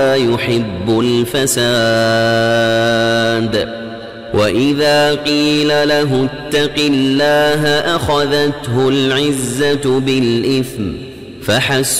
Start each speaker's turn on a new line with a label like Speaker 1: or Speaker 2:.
Speaker 1: يحب الفساد وإذا قيل له اتق الله أخذته العزة بالإثم فحسبه